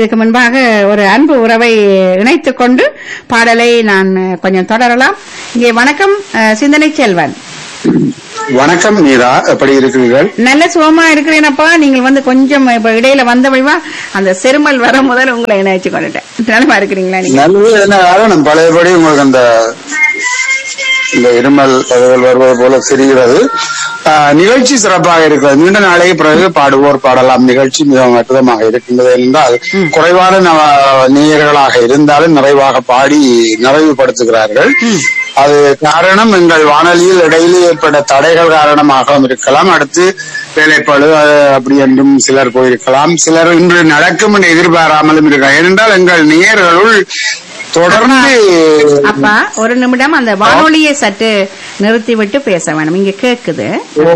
இதுக்கு முன்பாக ஒரு அன்பு உறவை இணைத்துக் கொண்டு பாடலை நான் கொஞ்சம் தொடரலாம். இங்கே வணக்கம் சிந்தனை செல்வன். வணக்கம் மீரா, எப்படி இருக்கிறீர்கள்? நல்ல சுகமா இருக்கிறேனப்பா. நீங்கள் வந்து கொஞ்சம் இப்ப இடையில வந்தவழிவா அந்த செருமல் வர முதல் உங்களை இணைச்சு கொண்டுட்டேன். நலமா இருக்கிறீங்களா? நீங்க நல்லது. என்ன காரணம், பழையபடி உங்களுக்கு அந்த இந்த இருமல் வருவது போல தெரிகிறது. நிகழ்ச்சி சிறப்பாக இருக்கிறது. நீண்ட நாளைக்கு பிறகு பாடுவோர் பாடலாம் நிகழ்ச்சி மிகவும் அற்புதமாக இருக்கின்றது என்றால், குறைவான நேயர்களாக இருந்தாலும் நிறைவாக பாடி நிறைவுபடுத்துகிறார்கள். அது காரணம் எங்கள் வானொலியில் இடையிலே ஏற்பட்ட தடைகள் காரணமாகவும் இருக்கலாம். அடுத்து வேலைப்பாடு அப்படி என்றும் சிலர் போயிருக்கலாம். சிலர் இன்று நடக்கும் என்று எதிர்பாராமலும் இருக்கலாம். ஏனென்றால் எங்கள் நேயர்களுள் தொடர்ந்து அப்பா ஒரு நிமிடம் அந்த வானொலியை சற்று நிறுத்திவிட்டு பேச வேணும். இங்க கேக்குது,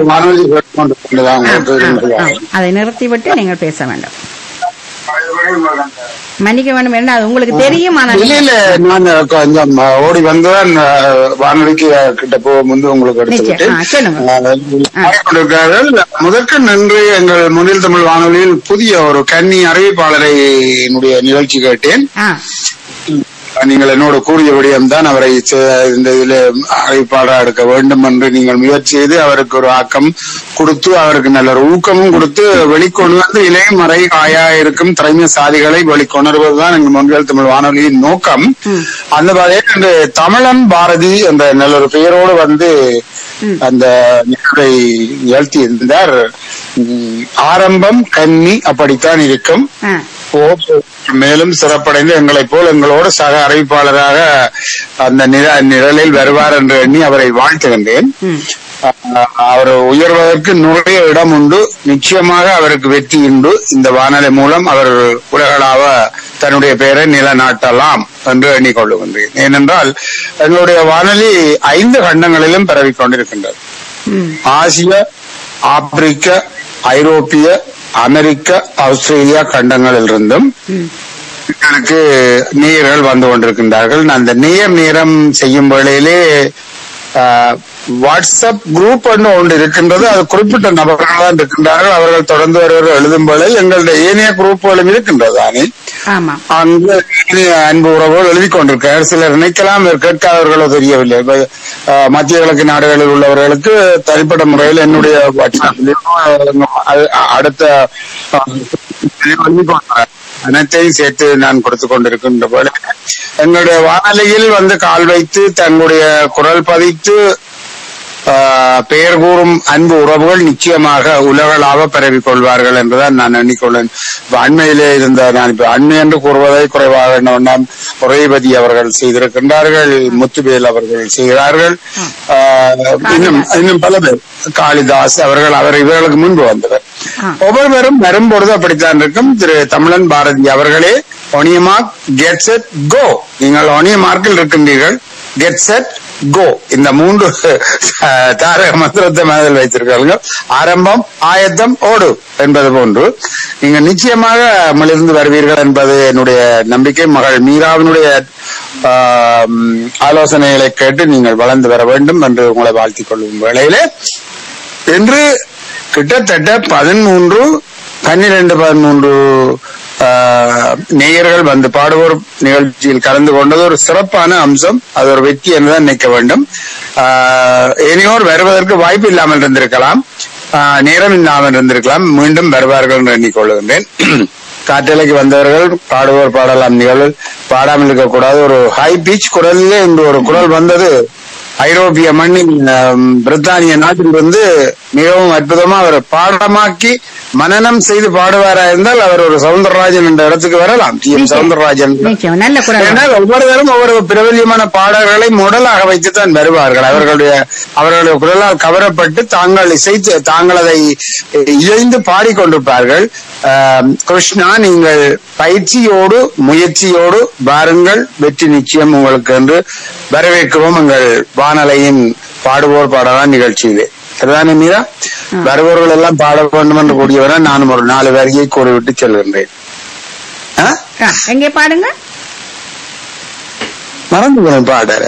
அதை நிறுத்திவிட்டு நீங்கள் பேச வேண்டும். மன்னிக்க வேண்டும் என்று அது உங்களுக்கு தெரியும். நான் கொஞ்சம் ஓடி வந்துதான் வானொலிக்கு கிட்ட போகும்போது உங்களுக்கு எடுத்துவிட்டேன். முதற்கு நன்றி. எங்கள் முன்னில் தமிழ் வானொலியில் புதிய ஒரு கன்னி அறிவிப்பாளரை நிகழ்ச்சி கேட்டேன். நீங்கள் என்னோட கூறிய விடயம்தான், அவரை இந்த இதில் அறிவிப்பாளராக எடுக்க வேண்டும் என்று நீங்கள் முயற்சி செய்து அவருக்கு ஒரு ஆக்கம் கொடுத்து அவருக்கு நல்ல ஒரு ஊக்கமும் கொடுத்து வெளிக்கொண்டு வந்து இளைய மறை காயா இருக்கும் திறமைசாலிகளை வெளிக்கொணர்வதுதான் எங்கள் முன்னில் தமிழ் வானொலியின் நோக்கம். அந்த வகையில் தமிழன் பாரதி என்ற நல்ல ஒரு பெயரோடு வந்து அந்த நிகழ்வை நிகழ்த்தி இருந்தார். ஆரம்பம் கன்னி அப்படித்தான் இருக்கும். மேலும் சிறப்படைந்து எங்களைப் போல் எங்களோடு சக அறிவிப்பாளராக அந்த நிழலில் வருவார் என்று எண்ணி அவரை வாழ்த்துகின்றேன். அவர் உயர்வதற்கு நிறைய இடம் உண்டு. நிச்சயமாக அவருக்கு வெற்றி உண்டு. இந்த வானொலி மூலம் அவர் உலகளாவ தன்னுடைய பெயரை நிலநாட்டலாம் என்று எண்ணிக்கொள்ளுகின்றேன். ஏனென்றால் எங்களுடைய வானொலி 5 கண்டங்களிலும் பரவிக் கொண்டிருக்கின்றது. ஆசிய, ஆப்பிரிக்க, ஐரோப்பிய, அமெரிக்க, ஆஸ்திரேலியா கண்டங்களில் இருந்தும் எனக்கு நேயர்கள் வந்து கொண்டிருக்கின்றார்கள். அந்த நேரம் செய்யும் வேளையிலே வாட்ஸ்அப் குரூப் ஒன்று இருக்கின்றது. அது குறிப்பிட்ட நபர்கள் தான் இருக்கின்றார்கள். அவர்கள் தொடர்ந்து வருவர்கள் எழுதும் வேளையில் எங்களுடைய ஏனைய குரூப்புகளும் இருக்கின்றது. அங்கு அன்பு உறவுகள் எழுதி கொண்டிருக்கிறார். சிலர் நினைக்கலாம், கேட்காதவர்களோ தெரியவில்லை. மத்திய கிழக்கு நாடுகளில் உள்ளவர்களுக்கு தனிப்பட்ட முறையில் என்னுடைய அடுத்த அனைத்தையும் சேர்த்து நான் கொடுத்துக் கொண்டிருக்கின்ற போல எங்களுடைய வானொலியில் வந்து கால் வைத்து தன்னுடைய குரல் பதித்து பெயர் கூறும் அன்பு உறவுகள் நிச்சயமாக உலகளாவ பரவிக் கொள்வார்கள் என்றுதான் நான் எண்ணிக்கொள்ளேன். அண்மையிலே இருந்த நான் இப்ப அண்மை என்று கூறுவதை குறைவாக எண்ணம் உரைபதி அவர்கள் செய்திருக்கின்றார்கள், முத்துவேல் அவர்கள் செய்கிறார்கள், இன்னும் பல பேர், காளிதாஸ் அவர்கள், இவர்களுக்கு முன்பு வந்தவர். ஒவ்வொருவரும் வரும்பொழுது அப்படித்தான் இருக்கும். திரு தமிழன் பாரதி அவர்களே, ஒனிய மார்க், கெட் செட், கோ. நீங்கள் ஒனிய மார்க்கில் இருக்கின்றீர்கள். கெட் செட், கோ. இந்த 3 தாரக மந்திரத்தை மனதில் வைத்திருக்கிறார்கள். ஆரம்பம், ஆயத்தம், ஓடு என்பது போன்று நீங்கள் நிச்சயமாக மிளிர்ந்து வருவீர்கள் என்பது என்னுடைய நம்பிக்கை. மகள் மீராவினுடைய ஆலோசனைகளை கேட்டு நீங்கள் வளர்ந்து வர வேண்டும் என்று உங்களை வாழ்த்திக் கொள்ளும் வேளையிலே இன்று கிட்டத்தட்ட 12 நேயர்கள் வந்து பாடுவோர் நிகழ்ச்சியில் கலந்து கொண்டது ஒரு சிறப்பான அம்சம். அது ஒரு வெற்றி என்றுதான் நினைக்க வேண்டும். இனியோர் வருவதற்கு வாய்ப்பு இல்லாமல் இருந்திருக்கலாம், நேரம் இல்லாமல் இருந்திருக்கலாம். மீண்டும் வருவார்கள் என்று எண்ணிக்கொள்கின்றேன். காற்றலைக்கு வந்தவர்கள் பாடுவோர் பாடலாம் நிகழ்வு பாடாமல் இருக்கக்கூடாது. ஒரு ஹை பீச் குரலிலே இன்று ஒரு குரல் வந்தது. ஐரோப்பிய மண்ணின் பிரித்தானிய நாட்டிலிருந்து மிகவும் அற்புதமா அவர் பாடமாக்கி மனனம் செய்து பாடுவாரா இருந்தால் அவர் ஒரு சவுந்தரராஜன் என்ற இடத்துக்கு வரலாம். சவுந்தரராஜன் ஒவ்வொருவரும் ஒவ்வொரு பிரபல்யமான பாடல்களை முடலாக வைத்துத்தான் வருவார்கள். அவர்களுடைய குரலால் கவரப்பட்டு தாங்கள் அதை இழைந்து பாடிக்கொண்டிருப்பார்கள். கிருஷ்ணா, நீங்கள் பயிற்சியோடு முயற்சியோடு பாருங்கள், வெற்றி நிச்சயம் உங்களுக்கு என்று வரவேற்கிறோம் எங்கள் வானலையின் பாடுவோர் பாடலாம் நிகழ்ச்சியிலே. அதுதானே மீரா? வருபவர்கள் எல்லாம் பாட வேண்டும் என்று கூடியவரை நானும் ஒரு 4 வரியை கூறிவிட்டு செல்கின்றேன். எங்கே பாடுங்க? மறந்து போனேன் பாடுற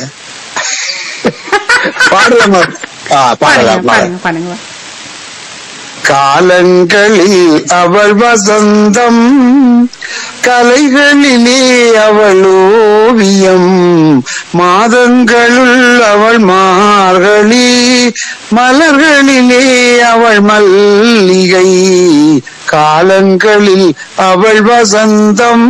பாடலாமா? பாடுங்க. காலங்களில் அவள் வசந்தம், கலைகளிலே அவள் ஓவியம், மாதங்களுள் அவள் மார்கழி, மலர்களிலே அவள் மல்லிகை, காலங்களில் அவள் வசந்தம்.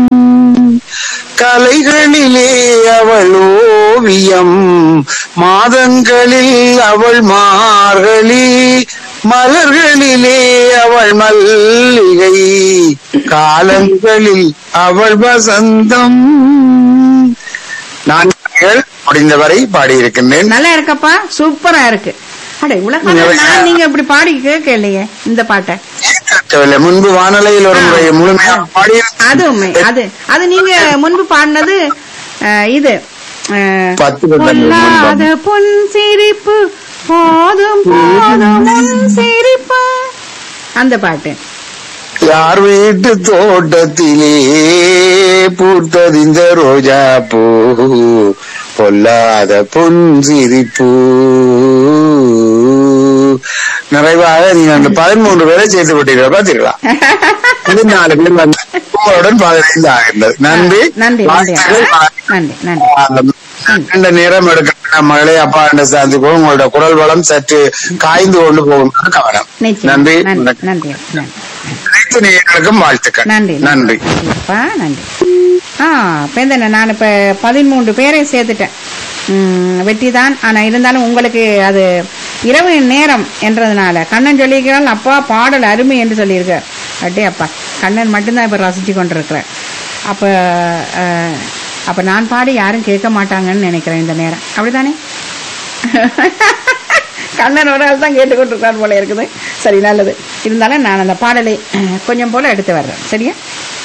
கலைகளிலே அவள் ஓவியம், மாதங்களில் அவள் மார்கழி, மலர்களிலே அவள் மல்லிகை, காலங்களில் அவள் வசந்தம். நான் முடிந்தவரை பாடியிருக்கின்றேன். நல்லா இருக்கப்பா, சூப்பரா இருக்கு. அடே உலகம் நீங்க இப்படி பாடி கேட்கலையே இந்த பாட்டை. முன்பு வானொலியில் ஒரு முறை முழுமையாக பாடி, அது உண்மை. அது நீங்க முன்பு பாடினது இது பொல்லாத பொன் சிரிப்பு போதும் போதும் சிரிப்பு, அந்த பாட்டு. யார் வீட்டு தோட்டத்திலே பூத்தது இந்த ரோஜா பூ, பொல்லாத பொன் சிரிப்பு. நிறைவாக நீங்க அந்த 13 பேரை சேர்த்து விட்டீர்கள், பாத்தீங்களா? 4 பேர் வந்து உங்களுடன் 15 ஆகின்றது. நன்றி. நீண்ட நேரம் எடுக்க மகளே, அப்பா என்ற சாந்திக்கும் உங்களோட குரல் வளம் சற்று காய்ந்து கொண்டு போகும் கவனம். நன்றி. அனைத்து நேயர்களுக்கும் வாழ்த்துக்கள். நன்றி. நன்றி. நான் இப்ப 13 பேரை சேர்த்துட்டேன். வெற்றிதான். ஆனா இருந்தாலும் உங்களுக்கு அது இரவு நேரம் என்றதுனால கண்ணன் சொல்லியிருக்கிறாள், அப்பா பாடல் அருமை என்று சொல்லியிருக்கார். அட்டே அப்பா, கண்ணன் மட்டும்தான் இப்ப ரசிச்சு கொண்டிருக்கிறேன். அப்ப நான் பாடி யாரும் கேட்க மாட்டாங்கன்னு நினைக்கிறேன் இந்த நேரம். அப்படித்தானே? கண்ணன் ஒரு ஆள் தான் கேட்டுக்கொண்டிருக்கார் போல இருக்குது. சரி, நல்லது. இருந்தாலும் நான் அந்த பாடலை கொஞ்சம் போல எடுத்து வர்றேன். சரியா?